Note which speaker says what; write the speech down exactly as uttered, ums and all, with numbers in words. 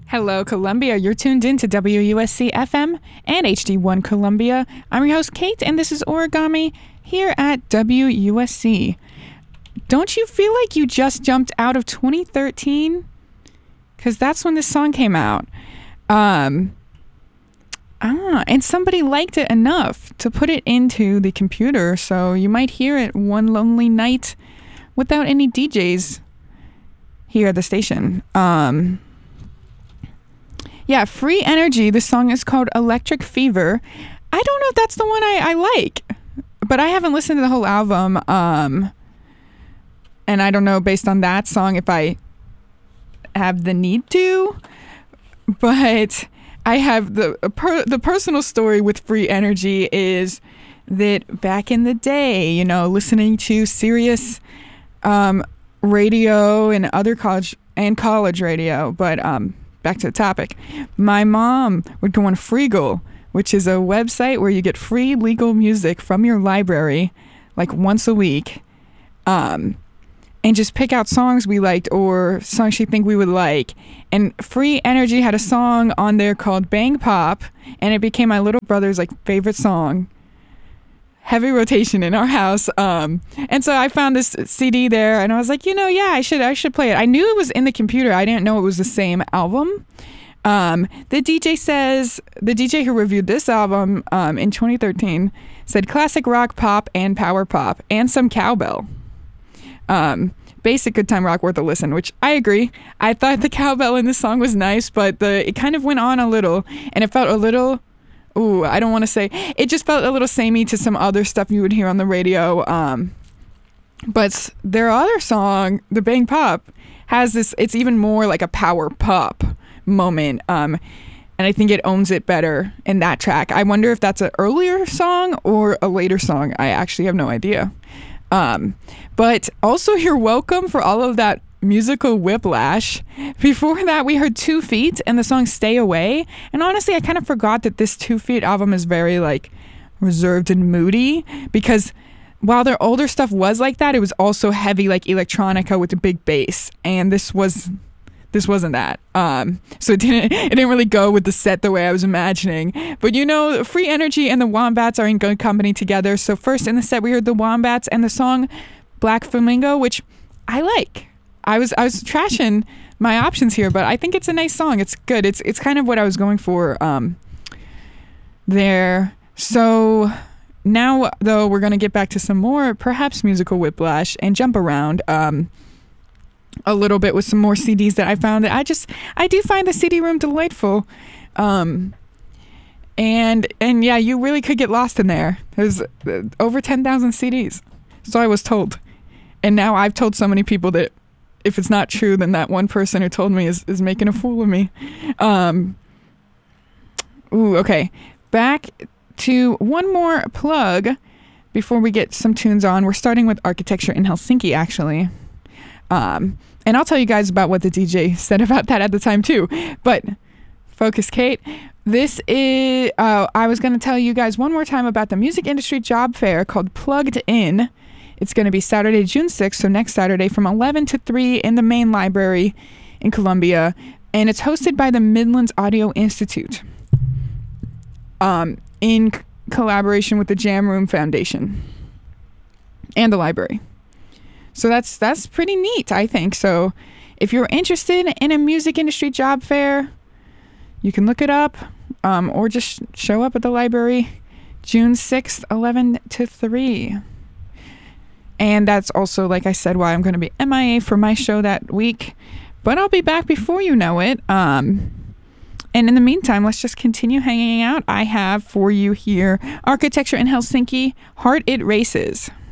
Speaker 1: Hello, Columbia. You're tuned in to W U S C F M and H D one Columbia. I'm your host, Kate, and this is Origami here at W U S C. Don't you feel like you just jumped out of twenty thirteen? Because that's when this song came out. Um, ah, and somebody liked it enough to put it into the computer, so you might hear it one lonely night without any D Js here at the station. Um... Yeah, Free Energy. The song is called Electric Fever. I don't know if that's the one I, I like, but I haven't listened to the whole album. Um, and I don't know, based on that song, if I have the need to. But I have the per, the personal story with Free Energy is that back in the day, you know, listening to Sirius um, radio and other college and college radio, but um. Back to the topic. My mom would go on Freegal, which is a website where you get free legal music from your library like once a week, um, and just pick out songs we liked or songs she think we would like. And Free Energy had a song on there called Bang Pop, and it became my little brother's like favorite song. Heavy rotation in our house. Um, and so I found this C D there and I was like, you know, yeah, I should I should play it. I knew it was in the computer. I didn't know it was the same album. Um, the D J says, the D J who reviewed this album um, in twenty thirteen said classic rock, pop, and power pop, and some cowbell. Um, basic good time rock worth a listen, which I agree. I thought the cowbell in this song was nice, but the it kind of went on a little and it felt a little Ooh, I don't want to say, it just felt a little samey to some other stuff you would hear on the radio. Um, but their other song, the Bang Pop, has this, it's even more like a power pop moment. Um, and I think it owns it better in that track. I wonder if that's an earlier song or a later song. I actually have no idea. Um, but also you're welcome for all of that musical whiplash. Before that, we heard Two Feet and the song Stay Away. And honestly, I kind of forgot that this Two Feet album is very like reserved and moody, because while their older stuff was like that, it was also heavy like electronica with the big bass. And this was this wasn't that. Um, so it didn't it didn't really go with the set the way I was imagining. But you know, Free Energy and the Wombats are in good company together. So first in the set we heard the Wombats and the song Black Flamingo, which I like. I was I was trashing my options here, but I think it's a nice song. It's good. It's it's kind of what I was going for um, there. So now, though, we're going to get back to some more, perhaps musical whiplash, and jump around um, a little bit with some more C Ds that I found. That I just I do find the C D room delightful, um, and and yeah, you really could get lost in there. There's uh, over ten thousand C Ds, so I was told, and now I've told so many people that if it's not true, then that one person who told me is, is making a fool of me. Um, ooh, okay. Back to one more plug before we get some tunes on. We're starting with Architecture in Helsinki, actually. Um, and I'll tell you guys about what the D J said about that at the time, too. But focus, Kate. This is, uh, I was going to tell you guys one more time about the music industry job fair called Plugged In. It's going to be Saturday, June sixth, so next Saturday from eleven to three in the main library in Columbia. And it's hosted by the Midlands Audio Institute um, in c- collaboration with the Jam Room Foundation and the library. So that's that's pretty neat, I think. So if you're interested in a music industry job fair, you can look it up um, or just show up at the library June sixth, eleven to three. And that's also, like I said, why I'm going to be M I A for my show that week. But I'll be back before you know it. Um, and in the meantime, let's just continue hanging out. I have for you here Architecture in Helsinki, Heart It Races.